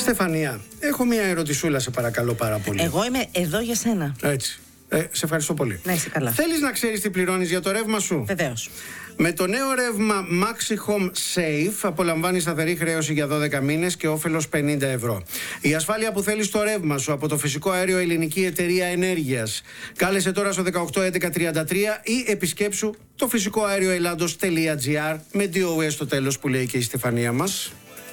Στεφανία, έχω μια ερωτησούλα, σε παρακαλώ πάρα πολύ. Εγώ είμαι εδώ για σένα. Έτσι. Σε ευχαριστώ πολύ. Να είσαι καλά. Θέλεις να ξέρεις τι πληρώνεις για το ρεύμα σου? Βεβαίως. Με το νέο ρεύμα Maxi Home Safe απολαμβάνεις σταθερή χρέωση για 12 μήνες και όφελος 50 ευρώ. Η ασφάλεια που θέλεις στο ρεύμα σου από το φυσικό αέριο Ελληνική Εταιρεία Ενέργειας. Κάλεσε τώρα στο 181133 ή επισκέψου το φυσικοαέρioελλάδος.gr με DOS στο τέλος, που λέει και η Στεφανία μας.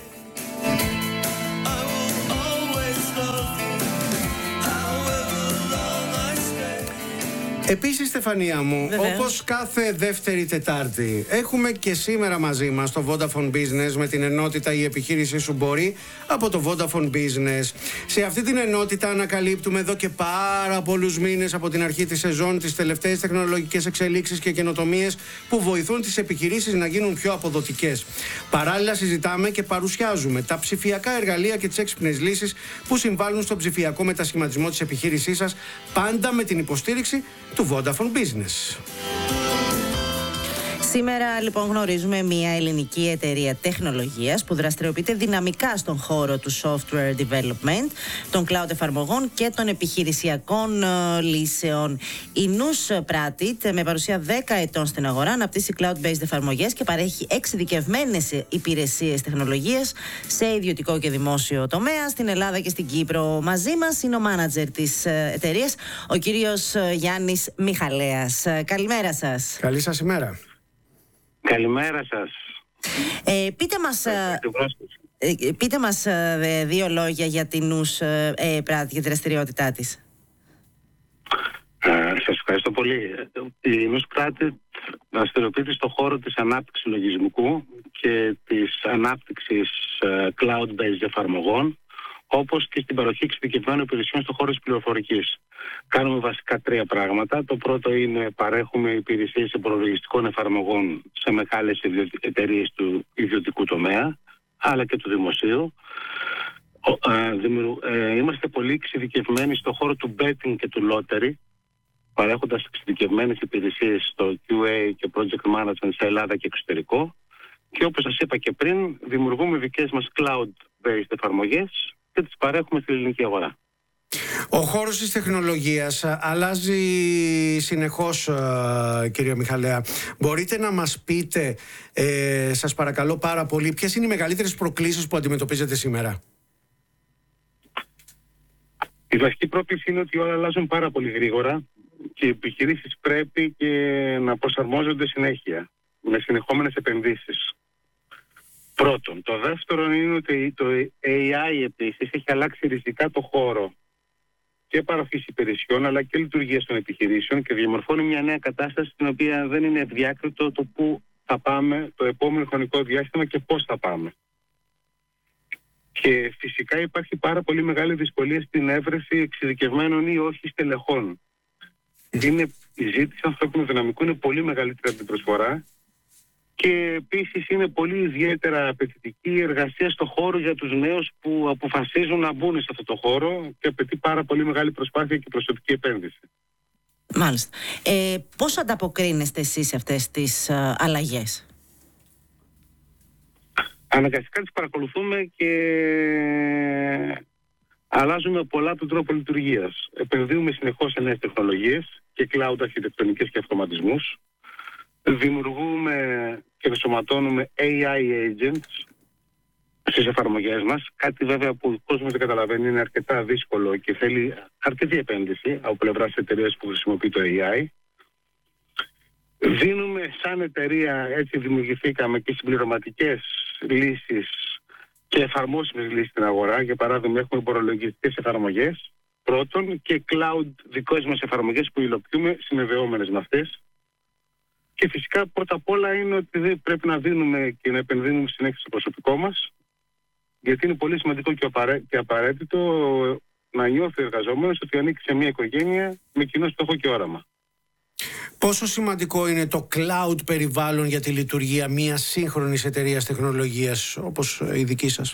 Επίσης, Στεφανία μου, όπως κάθε δεύτερη Τετάρτη, έχουμε και σήμερα μαζί μας το Vodafone Business με την ενότητα «Η επιχείρησή σου μπορεί» από το Vodafone Business. Σε αυτή την ενότητα ανακαλύπτουμε εδώ και πάρα πολλούς μήνες από την αρχή της σεζόν τις τελευταίες τεχνολογικές εξελίξεις και καινοτομίες που βοηθούν τις επιχειρήσεις να γίνουν πιο αποδοτικές. Παράλληλα, συζητάμε και παρουσιάζουμε τα ψηφιακά εργαλεία και τις έξυπνες λύσεις που συμβάλλουν στον ψηφιακό μετασχηματισμό της επιχείρησής σας, πάντα με την υποστήριξη του Vodafone Business. Σήμερα λοιπόν γνωρίζουμε μια ελληνική εταιρεία τεχνολογίας που δραστηριοποιείται δυναμικά στον χώρο του software development, των cloud εφαρμογών και των επιχειρησιακών λύσεων. Η Nous Pratit, με παρουσία 10 ετών στην αγορά, αναπτύσσει cloud-based εφαρμογές και παρέχει εξειδικευμένες υπηρεσίες τεχνολογίας σε ιδιωτικό και δημόσιο τομέα στην Ελλάδα και στην Κύπρο. Μαζί μας είναι ο μάνατζερ της εταιρείας, ο κύριος Γιάννης Μιχαλέας. Καλημέρα σας. Καλή σας ημέρα. Καλημέρα σας. Πείτε μας δύο λόγια για την Nous Pratit, για τη δραστηριότητά της. Σας ευχαριστώ πολύ. Η Nous Pratit δραστηριοποιείται στον χώρο της ανάπτυξης λογισμικού και της ανάπτυξης cloud-based εφαρμογών, όπως και στην παροχή εξειδικευμένων υπηρεσιών στον χώρο της πληροφορικής. Κάνουμε βασικά τρία πράγματα. Το πρώτο είναι παρέχουμε υπηρεσίες υπολογιστικών εφαρμογών σε μεγάλες εταιρείες του ιδιωτικού τομέα, αλλά και του δημοσίου. Είμαστε πολύ εξειδικευμένοι στον χώρο του betting και του lottery, παρέχοντας εξειδικευμένες υπηρεσίες στο QA και project management σε Ελλάδα και εξωτερικό. Και όπως σας είπα και πριν, δημιουργούμε δικές μας cloud-based εφαρμογές και τις παρέχουμε στην ελληνική αγορά. Ο χώρος της τεχνολογίας αλλάζει συνεχώς, κύριε Μιχαλέα. Μπορείτε να μας πείτε, σας παρακαλώ πάρα πολύ, ποιες είναι οι μεγαλύτερες προκλήσεις που αντιμετωπίζετε σήμερα? Η βασική πρόκληση είναι ότι όλα αλλάζουν πάρα πολύ γρήγορα και οι επιχειρήσεις πρέπει και να προσαρμόζονται συνέχεια με συνεχόμενες επενδύσεις. Πρώτον. Το δεύτερο είναι ότι το AI επίσης έχει αλλάξει ριζικά το χώρο και παροχής υπηρεσιών αλλά και λειτουργίας των επιχειρήσεων και διαμορφώνει μια νέα κατάσταση στην οποία δεν είναι ευδιάκριτο το πού θα πάμε το επόμενο χρονικό διάστημα και πώς θα πάμε. Και φυσικά υπάρχει πάρα πολύ μεγάλη δυσκολία στην έβρεση εξειδικευμένων ή όχι στελεχών. Η ζήτηση ανθρώπινου δυναμικού είναι πολύ μεγαλύτερη από την προσφορά και επίσης είναι πολύ ιδιαίτερα απαιτητική η εργασία στο χώρο για τους νέους που αποφασίζουν να μπουν σε αυτό το χώρο και απαιτεί πάρα πολύ μεγάλη προσπάθεια και προσωπική επένδυση. Μάλιστα. Πώς ανταποκρίνεστε εσείς σε αυτές τις αλλαγές? Αναγκαστικά τις παρακολουθούμε και αλλάζουμε πολλά τον τρόπο λειτουργίας. Επενδύουμε συνεχώς σε νέες τεχνολογίες και cloud αρχιτεκτονικές και αυτοματισμούς. Δημιουργούμε και ενσωματώνουμε AI agents στις εφαρμογές μας. Κάτι βέβαια που ο κόσμος δεν καταλαβαίνει, είναι αρκετά δύσκολο και θέλει αρκετή επένδυση από πλευράς εταιρείας που χρησιμοποιεί το AI. Δίνουμε σαν εταιρεία, έτσι δημιουργηθήκαμε, και συμπληρωματικές λύσεις και εφαρμόσιμες λύσεις στην αγορά. Για παράδειγμα, έχουμε υπολογιστικές εφαρμογές πρώτον και cloud δικές μας εφαρμογές που υλοποιούμε συνδεόμενες με αυτές. Και φυσικά πρώτα απ' όλα είναι ότι πρέπει να δίνουμε και να επενδύουμε συνέχεια στο προσωπικό μας, γιατί είναι πολύ σημαντικό και απαραίτητο να νιώθει ο εργαζόμενος ότι ανήκει σε μια οικογένεια με κοινό στόχο και όραμα. Πόσο σημαντικό είναι το cloud περιβάλλον για τη λειτουργία μιας σύγχρονης εταιρείας τεχνολογίας όπως η δική σας?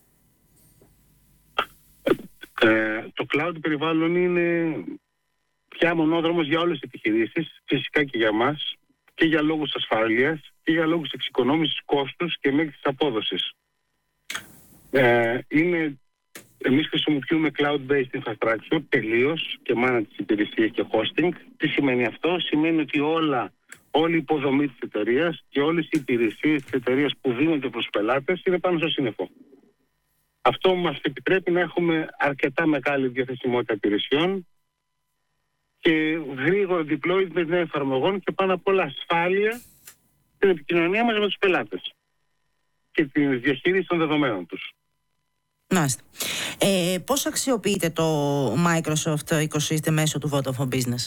Το cloud περιβάλλον είναι πια μονόδρομος για όλες τις επιχειρήσεις, φυσικά και για μας, και για λόγους ασφάλειας και για λόγους εξοικονόμησης κόστους και μέγιστης απόδοσης. Είναι Εμείς χρησιμοποιούμε cloud-based infrastructure τελείως και μάνα τις υπηρεσίες και hosting. Τι σημαίνει αυτό? Σημαίνει ότι όλη η υποδομή της εταιρείας και όλες οι υπηρεσίες της εταιρείας που δίνονται προς πελάτες είναι πάνω στο σύννεφο. Αυτό μας επιτρέπει να έχουμε αρκετά μεγάλη διαθεσιμότητα υπηρεσιών και γρήγορο deployment νέων εφαρμογών και πάνω απ' όλα ασφάλεια στην επικοινωνία μας με τους πελάτες και τη διαχείριση των δεδομένων τους. Μάλιστα. Πώς αξιοποιείτε το Microsoft Ecosystem μέσω του Vodafone Business?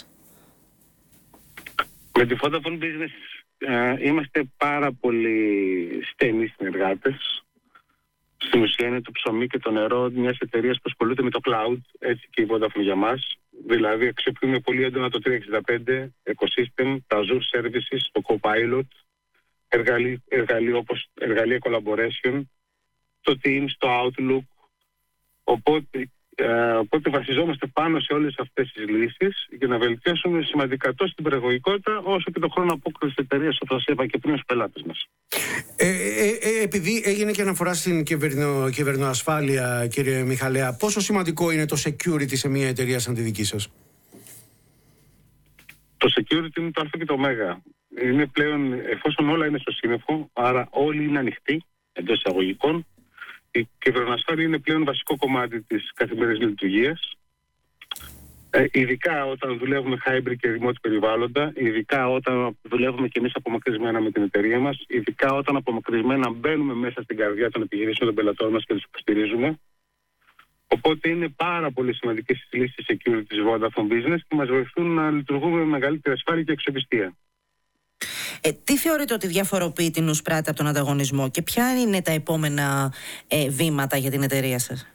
Με τη Vodafone Business είμαστε πάρα πολύ στενοί συνεργάτες. Στην ουσία είναι το ψωμί και το νερό μιας εταιρείας που ασχολούνται με το cloud, έτσι και η Vodafone για μας. Δηλαδή αξιοποιούμε πολύ έντονα το 365 ecosystem, τα Azure Services, το Copilot, εργαλεία collaboration, το Teams, το Outlook. Οπότε βασιζόμαστε πάνω σε όλες αυτές τις λύσεις για να βελτιώσουμε σημαντικά τόσο την παραγωγικότητα όσο και τον χρόνο απόκρισης της εταιρείας, όπως σας είπα και πριν, στους πελάτες μας. Επειδή έγινε και αναφορά στην κυβερνοασφάλεια, κύριε Μιχαλέα, πόσο σημαντικό είναι το security σε μια εταιρεία σαν τη δική σας? Το security είναι το α και το ω. Είναι πλέον, εφόσον όλα είναι στο σύννεφο, άρα όλοι είναι ανοιχτοί εντός εισαγωγικών, η κυβερνοασφάλεια είναι πλέον βασικό κομμάτι της καθημερινής λειτουργίας. Ειδικά όταν δουλεύουμε hybrid και remote περιβάλλοντα, ειδικά όταν δουλεύουμε και εμείς απομακρυσμένα με την εταιρεία μας, ειδικά όταν απομακρυσμένα μπαίνουμε μέσα στην καρδιά των επιχειρήσεων των πελατών μας και τους υποστηρίζουμε. Οπότε είναι πάρα πολύ σημαντικές οι λύσεις security της Vodafone Business και μας βοηθούν να λειτουργούμε με μεγαλύτερη ασφάλεια και αξιοπιστία. Τι θεωρείτε ότι διαφοροποιεί την Newsprata από τον ανταγωνισμό και ποια είναι τα επόμενα βήματα για την εταιρεία σας?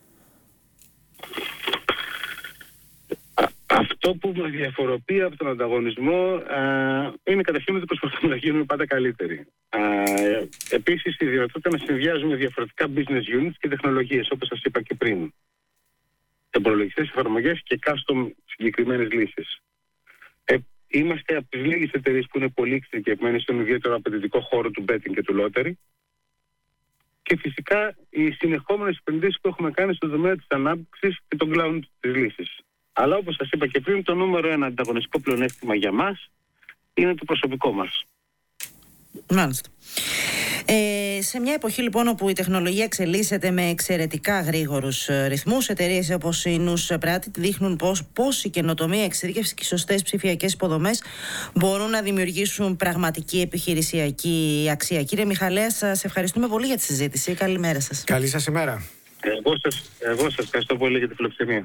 Αυτό που μας διαφοροποιεί από τον ανταγωνισμό είναι καταρχήν ότι προσπαθούμε να γίνουμε πάντα καλύτεροι. Επίσης η δυνατότητα να συνδυάζουμε διαφορετικά business units και τεχνολογίες, όπως σας είπα και πριν. Εμπορολογιστές, εφαρμογές και custom συγκεκριμένες λύσεις. Είμαστε από τις λίγες εταιρείες που είναι πολύ εξειδικευμένοι στον ιδιαίτερο απαιτητικό χώρο του betting και του lottery. Και φυσικά οι συνεχόμενες επενδύσεις που έχουμε κάνει στον τομέα της ανάπτυξης και των cloud της λύσης. Αλλά όπως σας είπα και πριν, το νούμερο ένα ανταγωνιστικό πλεονέκτημα για μας είναι το προσωπικό μας. Μάλιστα. Σε μια εποχή λοιπόν όπου η τεχνολογία εξελίσσεται με εξαιρετικά γρήγορους ρυθμούς, εταιρείες όπως η Newsprata δείχνουν πως η καινοτομία, εξειδίκευση και οι σωστές ψηφιακές υποδομές μπορούν να δημιουργήσουν πραγματική επιχειρησιακή αξία. Κύριε Μιχαλέα, σας ευχαριστούμε πολύ για τη συζήτηση. Καλημέρα σας. Καλή σας ημέρα. Εγώ σας ευχαριστώ πολύ για τη φιλοξενία.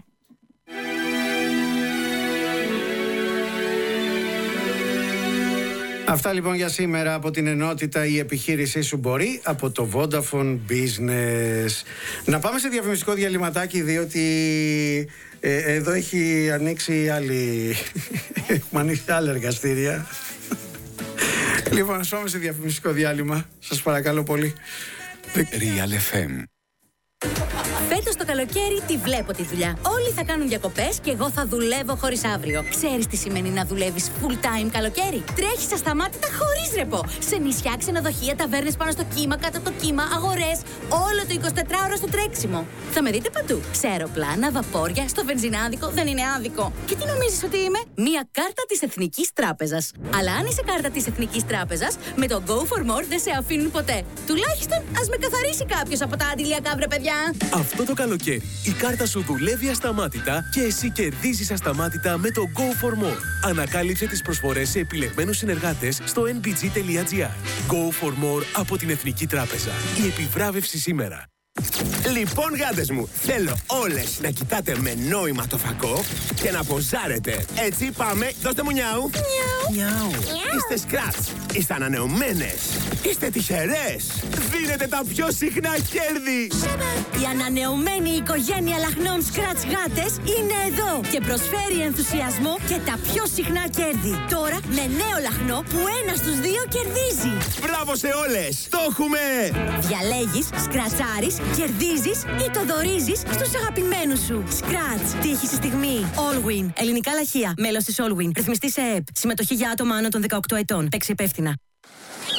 Αυτά λοιπόν για σήμερα από την ενότητα «Η επιχείρησή σου μπορεί» από το Vodafone Business. Να πάμε σε διαφημιστικό διαλυματάκι, διότι εδώ έχει ανοίξει έχουμε ανοίξει άλλα εργαστήρια. Λοιπόν, ας πάμε σε διαφημιστικό διάλειμμα. Σας παρακαλώ πολύ. Real FM. Φέτος το καλοκαίρι τη βλέπω τη δουλειά. Όλοι θα κάνουν διακοπές και εγώ θα δουλεύω χωρίς αύριο. Ξέρεις τι σημαίνει να δουλεύεις full time καλοκαίρι? Τρέχεις ασταμάτητα χωρίς ρεπό. Σε νησιά, ξενοδοχεία, ταβέρνες πάνω στο κύμα, κάτω από το κύμα, αγορές. Όλο το 24ωρο στο τρέξιμο. Θα με δείτε παντού. Σε αεροπλάνα, βαπόρια, στο βενζινάδικο. Δεν είναι άδικο. Και τι νομίζεις ότι είμαι? Μία κάρτα της Εθνικής Τράπεζας. Αλλά αν είσαι κάρτα της Εθνικής Τράπεζας, με το Go for More δεν σε αφήνουν ποτέ. Τουλάχιστον ας με καθαρίσει κάποιος από τα αντιλιακά, βρε παιδιά. Αυτό το καλοκαίρι η κάρτα σου δουλεύει ασταμάτητα και εσύ κερδίζεις ασταμάτητα με το Go for More. Ανακάλυψε τις προσφορές σε επιλεγμένους συνεργάτες στο nbg.gr. Go for More από την Εθνική Τράπεζα. Η επιβράβευση σήμερα. Λοιπόν, γάτες μου, θέλω όλες να κοιτάτε με νόημα το φακό και να ποζάρετε. Έτσι, πάμε, δώστε μου νιάου. Νιάου. Είστε σκράτς, είστε ανανεωμένες, είστε τυχερές. Δίνετε τα πιο συχνά κέρδη. Η ανανεωμένη οικογένεια λαχνών Scratch γάτες είναι εδώ και προσφέρει ενθουσιασμό και τα πιο συχνά κέρδη. Τώρα με νέο λαχνό που 1 στους 2 κερδίζει. Μπράβο σε όλες, το έχουμε! Διαλέγεις, σκρατσάρεις, κερδίζεις ή το δωρίζεις στους αγαπημένους σου. Scratch. Τύχη στη στιγμή. Allwin. Ελληνικά λαχεία. Μέλος της Allwin. Ρυθμιστή σε ΕΕΠ. Συμμετοχή για άτομα άνω των 18 ετών. Παίξε υπεύθυνα.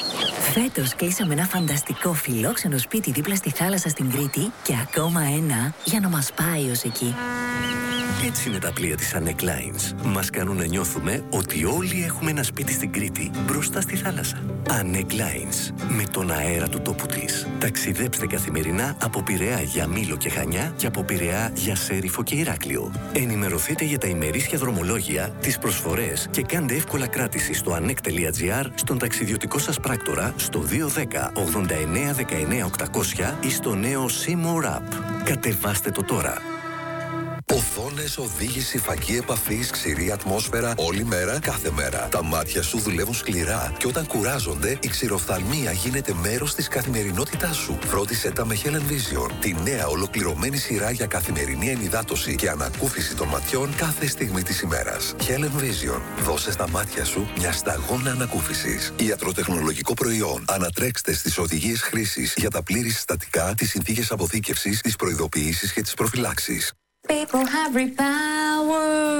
Φέτος κλείσαμε ένα φανταστικό φιλόξενο σπίτι δίπλα στη θάλασσα στην Κρήτη και ακόμα ένα για να μας πάει ως εκεί. Έτσι είναι τα πλοία της Anek Lines. Μας κάνουν να νιώθουμε ότι όλοι έχουμε ένα σπίτι στην Κρήτη, μπροστά στη θάλασσα. Anek Lines, με τον αέρα του τόπου της. Ταξιδέψτε καθημερινά από Πειραιά για Μήλο και Χανιά και από Πειραιά για Σέριφο και Ηράκλειο. Ενημερωθείτε για τα ημερήσια δρομολόγια, τις προσφορές και κάντε εύκολα κράτηση στο anek.gr, στον ταξιδιωτικό σας πράκτορα, στο 210 89 19 800 ή στο νέο Seymour App. Κατεβάστε το τώρα. Οθόνες, οδήγηση, φακή επαφής, ξηρή ατμόσφαιρα, όλη μέρα, κάθε μέρα. Τα μάτια σου δουλεύουν σκληρά και όταν κουράζονται, η ξηροφθαλμία γίνεται μέρος της καθημερινότητάς σου. Φρόντισε τα με Helen Vision, τη νέα ολοκληρωμένη σειρά για καθημερινή ενυδάτωση και ανακούφιση των ματιών κάθε στιγμή της ημέρας. Helen Vision. Δώσε στα μάτια σου μια σταγόνα ανακούφισης. Ιατροτεχνολογικό προϊόν. Ανατρέξτε στις οδηγίες χρήσης για τα πλήρη συστατικά, τις συνθήκες αποθήκευσης, τις προειδοποιήσεις και τις προφυλάξεις. People have repower.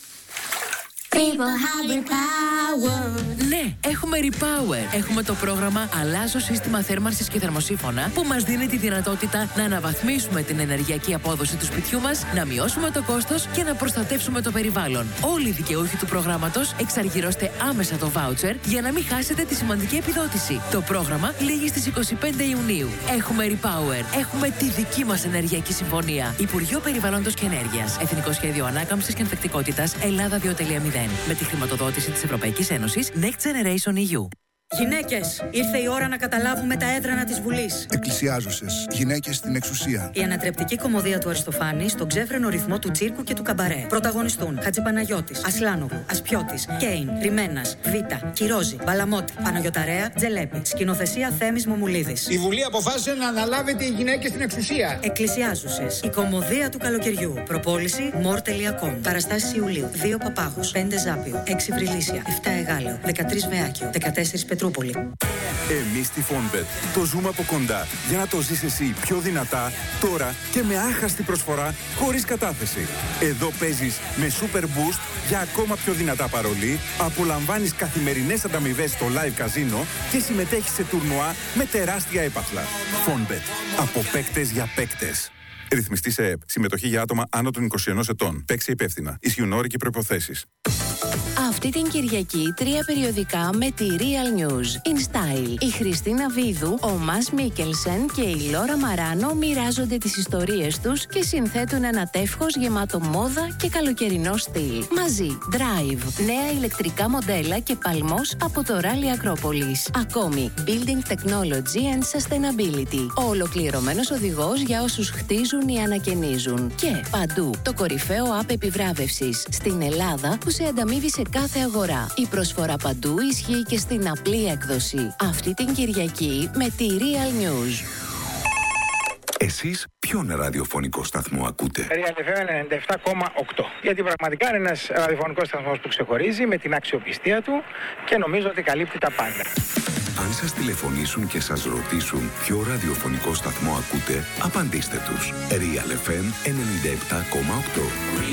People have repower. Ναι, έχουμε Repower. Έχουμε το πρόγραμμα Αλλάζω σύστημα θέρμανσης και θερμοσύφωνα που μας δίνει τη δυνατότητα να αναβαθμίσουμε την ενεργειακή απόδοση του σπιτιού μας, να μειώσουμε το κόστος και να προστατεύσουμε το περιβάλλον. Όλοι οι δικαιούχοι του προγράμματος εξαργυρώστε άμεσα το voucher για να μην χάσετε τη σημαντική επιδότηση. Το πρόγραμμα λήγει στις 25 Ιουνίου. Έχουμε Repower. Έχουμε τη δική μας ενεργειακή συμφωνία. Υπουργείο Περιβάλλοντος και Ενέργειας. Εθνικό Σχέδιο Ανάκαμψης και Ανθεκτικότητας Ελλάδα 2.0. Με τη χρηματοδότηση της Ευρωπαϊκής Ένωσης Next Generation EU. Γυναίκες, ήρθε η ώρα να καταλάβουμε τα έδρανα της Βουλής. Εκκλησιάζωσες, γυναίκες στην εξουσία. Η ανατρεπτική κομμωδία του Αριστοφάνη στον ξέφρενο ρυθμό του τσίρκου και του καμπαρέ. Πρωταγωνιστούν Χατζηπαναγιώτης, Ασλάνογλου, Ασπιώτης, Κέιν, Ριμένας, Βίτα, Κυρόζη, Μπαλαμότη, Παναγιωταρέα, Τζελέπη. Σκηνοθεσία Θέμης Μομουλίδης. Η Βουλή αποφάσισε να αναλάβετε οι γυναίκες στην εξουσία. Εκκλησιάζουσες, η κομμωδία του καλοκαιριού. Προπόληση more.com. Παραστάσεις Ιουλίου. 2 Παπάγους, 5 Ζάπιο, 6 Βρυλίσια, 7 Εγάλεο, 13 Βεάκιο, 14 Πετρούπολη. Εμείς στη Fonbet το ζούμε από κοντά για να το ζεις εσύ πιο δυνατά, τώρα και με άχαστη προσφορά χωρίς κατάθεση. Εδώ παίζεις με Super Boost για ακόμα πιο δυνατά παρολί, απολαμβάνεις καθημερινές ανταμοιβές στο live καζίνο και συμμετέχεις σε τουρνουά με τεράστια έπαθλα. Fonbet. Από παίκτες για παίκτες. Ρυθμιστή σε ΕΕΠ. Συμμετοχή για άτομα άνω των 21 ετών. Παίξε υπεύθυνα. Ισχύουν όροι και προϋποθέσεις. Αυτή την Κυριακή 3 περιοδικά με τη Real News. In Style. Η Χριστίνα Βίδου, ο Μας Μίκελσεν και η Λόρα Μαράνο μοιράζονται τις ιστορίες τους και συνθέτουν ένα τεύχος γεμάτο μόδα και καλοκαιρινό στυλ. Μαζί, Drive, νέα ηλεκτρικά μοντέλα και παλμός από το Rally Acropolis. Ακόμη, Building Technology and Sustainability. Ο ολοκληρωμένος οδηγός για όσους χτίζουν ή ανακαινίζουν. Και παντού, το κορυφαίο app επιβράβευσης στην Ελλάδα που σε ανταμείβει σε κάθε αγορά. Η προσφορά παντού ισχύει και στην απλή έκδοση. Αυτή την Κυριακή με τη Real News. Εσείς ποιον ραδιοφωνικό σταθμό ακούτε? Real FM 97,8. Γιατί πραγματικά είναι ένας ραδιοφωνικός σταθμός που ξεχωρίζει με την αξιοπιστία του και νομίζω ότι καλύπτει τα πάντα. Αν σας τηλεφωνήσουν και σας ρωτήσουν ποιο ραδιοφωνικό σταθμό ακούτε, απαντήστε τους. Real FM 97,8.